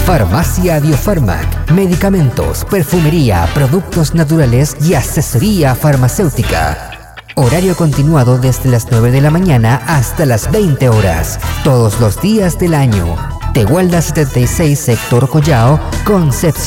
Farmacia Biofarmac, medicamentos, perfumería, productos naturales y asesoría farmacéutica. Horario continuado desde las 9 de la mañana hasta las 20 horas, todos los días del año. Tehuelda 76, sector Collao, Concepción.